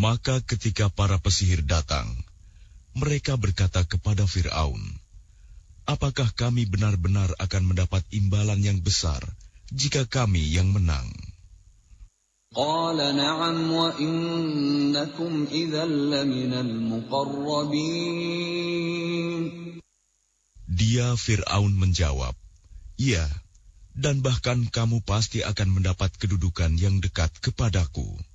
Maka ketika para pesihir datang, mereka berkata kepada Fir'aun, "Apakah kami benar-benar akan mendapat imbalan yang besar jika kami yang menang?" Qala na'am wa innakum idzal laminal muqarrabin. Dia Fir'aun menjawab, "Iya, dan bahkan kamu pasti akan mendapat kedudukan yang dekat kepadaku."